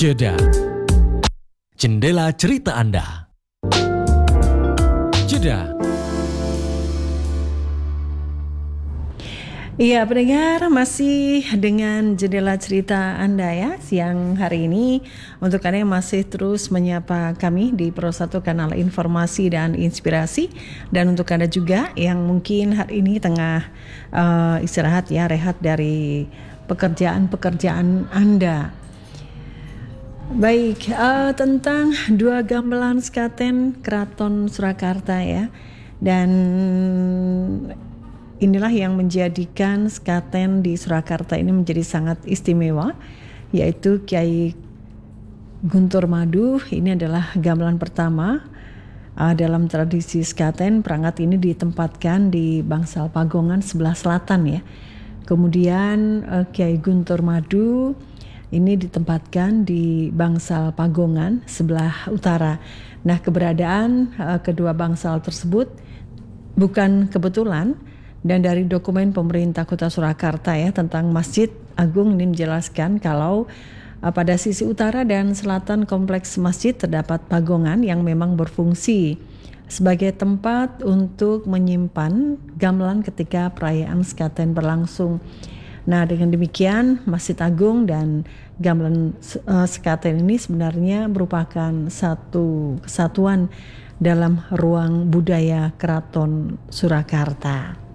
Jeda. Jendela cerita Anda. Jeda. Iya, pendengar, masih dengan jendela cerita Anda ya siang hari ini. Untuk Anda yang masih terus menyapa kami di Pro 1 Kanal Informasi dan Inspirasi, dan untuk Anda juga yang mungkin hari ini tengah istirahat ya, rehat dari pekerjaan-pekerjaan Anda. Baik, tentang dua gamelan sekaten Keraton Surakarta ya. Dan inilah yang menjadikan sekaten di Surakarta ini menjadi sangat istimewa, yaitu Kiai Guntur Madu. Ini adalah gamelan pertama dalam tradisi sekaten. Perangkat ini ditempatkan di Bangsal Pagongan sebelah selatan ya. Kemudian Kiai Guntur Madu ini ditempatkan di Bangsal Pagongan sebelah utara. Nah, keberadaan kedua bangsal tersebut bukan kebetulan. Dan dari dokumen pemerintah Kota Surakarta ya tentang Masjid Agung ini menjelaskan kalau pada sisi utara dan selatan kompleks masjid terdapat pagongan yang memang berfungsi sebagai tempat untuk menyimpan gamelan ketika perayaan sekaten berlangsung. Nah, dengan demikian Masjid Agung dan gamelan sekaten ini sebenarnya merupakan satu kesatuan dalam ruang budaya Keraton Surakarta.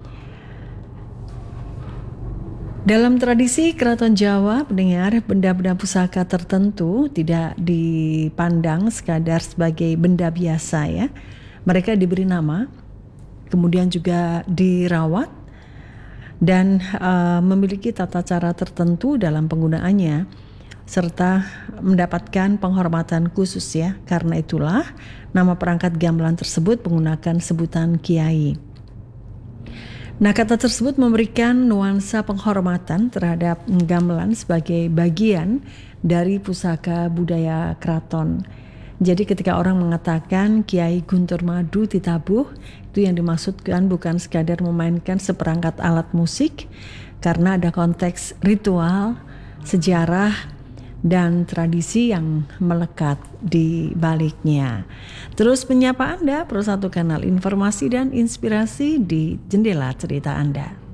Dalam tradisi Keraton Jawa, pendengar, benda-benda pusaka tertentu tidak dipandang sekadar sebagai benda biasa ya. Mereka diberi nama, kemudian juga dirawat dan memiliki tata cara tertentu dalam penggunaannya, serta mendapatkan penghormatan khusus ya. Karena itulah nama perangkat gamelan tersebut menggunakan sebutan kiai. Nah, kata tersebut memberikan nuansa penghormatan terhadap gamelan sebagai bagian dari pusaka budaya keraton. Jadi ketika orang mengatakan Kiai Guntur Madu ditabuh, itu yang dimaksudkan bukan sekadar memainkan seperangkat alat musik, karena ada konteks ritual, sejarah, dan tradisi yang melekat di baliknya. Terus menyapa Anda, Pro 1 Kanal Informasi dan Inspirasi di Jendela Cerita Anda.